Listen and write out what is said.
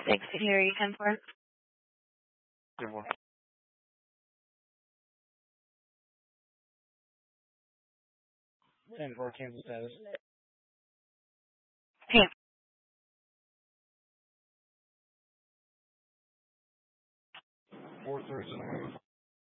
Thanks, here you can for. Good one. And for Kansas status. Kansas. 4-3.